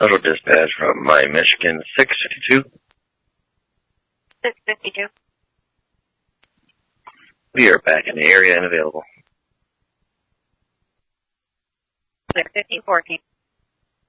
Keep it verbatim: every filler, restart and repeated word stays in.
Total dispatch from My Michigan, six fifty-two. six fifty-two. We are back in the area and available. six fifty, fourteen.